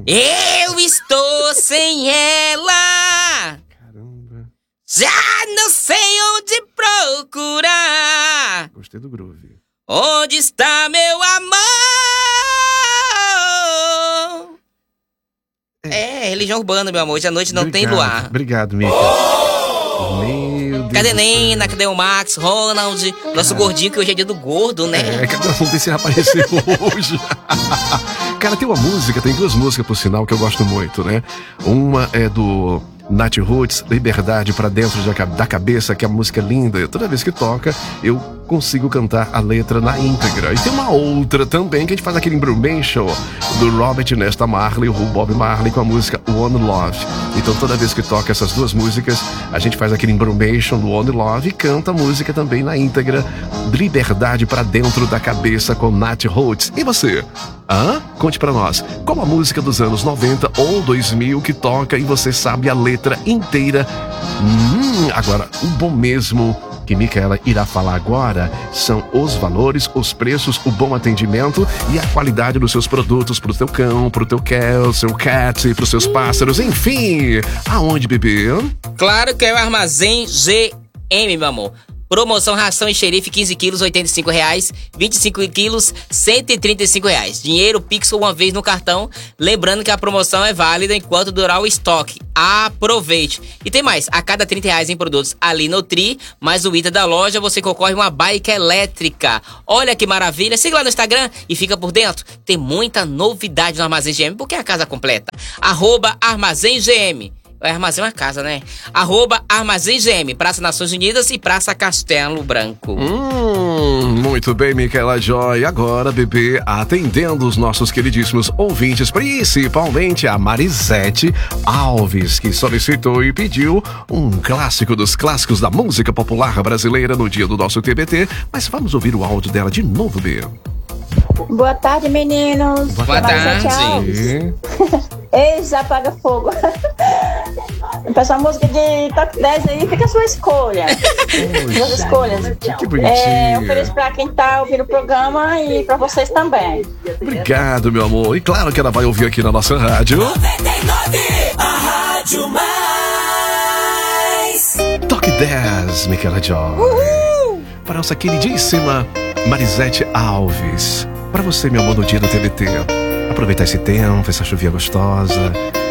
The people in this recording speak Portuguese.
Eu estou sem ela. Caramba. Já não sei onde procurar. Gostei do groove. Onde está meu amor? Religião urbana, meu amor. Hoje à noite não tem luar. Obrigado, Mica. Meu Deus. Cadê Nena? Cadê o Max? Ronald? Nosso gordinho, que hoje é dia do gordo, né? Cadê o desse apareceu hoje? Cara, tem duas músicas, por sinal, que eu gosto muito, né? Uma é do Nat Roots, Liberdade pra Dentro da Cabeça, que é a música linda. Toda vez que toca, eu consigo cantar a letra na íntegra. E tem uma outra também, que a gente faz aquele embromation do Robert Nesta Marley, o Bob Marley, com a música One Love. Então toda vez que toca essas duas músicas, a gente faz aquele embromation do One Love e canta a música também na íntegra, Liberdade pra Dentro da Cabeça, com Nat Roots. E você? Conte pra nós, qual a música dos anos 90 ou 2000 que toca e você sabe a letra inteira? Agora, o bom mesmo que Micaela irá falar agora são os valores, os preços, o bom atendimento e a qualidade dos seus produtos pro teu cão, pro teu seu cat, pros seus pássaros, enfim. Aonde, bebê? Claro que é o Armazém GM, meu amor. Promoção ração e xerife 15 quilos, R$85. 25 quilos, R$135. Dinheiro Pix uma vez no cartão. Lembrando que a promoção é válida enquanto durar o estoque. Aproveite. E tem mais, a cada R$30 em produtos ali no Tri, mais o item da loja, você concorre uma bike elétrica. Olha que maravilha. Siga lá no Instagram e fica por dentro. Tem muita novidade no Armazém GM, porque é a casa completa. @Armazém GM. Armazém é uma casa, né? @Armazém GM, Praça Nações Unidas e Praça Castelo Branco. Muito bem, Micaela Joy. Agora, bebê, atendendo os nossos queridíssimos ouvintes, principalmente a Marisete Alves, que solicitou e pediu um clássico dos clássicos da música popular brasileira no dia do nosso TBT. Mas vamos ouvir o áudio dela de novo, bebê. Boa tarde, meninos. Boa tarde. Eis, apaga fogo. Essa música de Top 10 aí, fica a sua escolha. Suas escolhas. Que bonitinho. Ofereço pra quem tá ouvindo o programa e pra vocês também. Obrigado, meu amor. E claro que ela vai ouvir aqui na nossa rádio. 99, a Rádio Mais. Toque 10, Micaela Joy. Para nossa queridíssima Marisete Alves. Para você, meu amor, no dia do TBT. Aproveitar esse tempo, essa chuvinha gostosa.